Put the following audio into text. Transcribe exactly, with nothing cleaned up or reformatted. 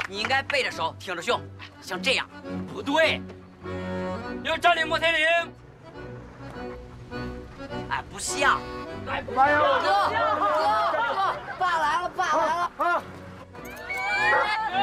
你应该背着手，挺着胸，像这样。 不对，要站立摩天岭。 哎，不像。 来， 爸呀！ 哥，哥，哥，爸来了，爸来了。 啊！